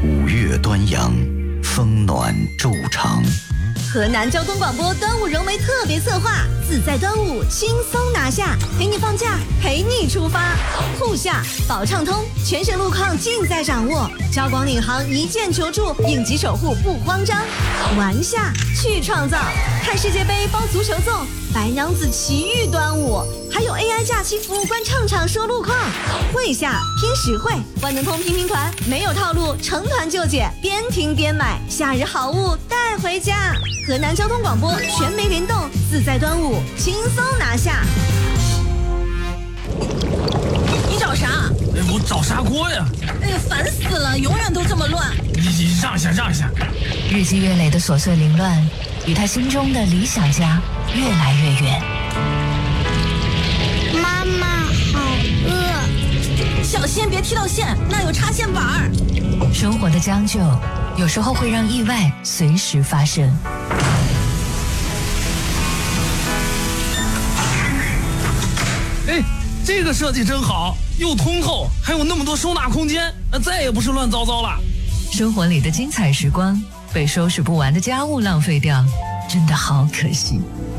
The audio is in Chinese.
五岳端阳，风暖昼长。 河南交通广播端午融媒特别策划，自在端午，轻松拿下，陪你放假，陪你出发。沪下保畅通，全省路况尽在掌握，交广领航一键求助，应急守护不慌张。玩下去创造，看世界杯包足球粽，白娘子奇遇端午，还有 AI 假期服务官畅畅说路况。会下拼实惠，万能通拼团，没有套路，成团就解，边听边买，夏日好物带回家。河南交通广播全媒联动，自在端午，轻松拿下。 你找啥？ 我找砂锅呀！ 哎呀，烦死了，永远都这么乱。 你让一下。 日积月累的琐碎凌乱，与他心中的理想家越来越远。 妈妈好饿， 小心别踢到线，那有插线板儿。 生活的将就，有时候会让意外随时发生。 哎，这个设计真好，又通透，还有那么多收纳空间，再也不是乱糟糟了。 生活里的精彩时光被收拾不完的家务浪费掉，真的好可惜。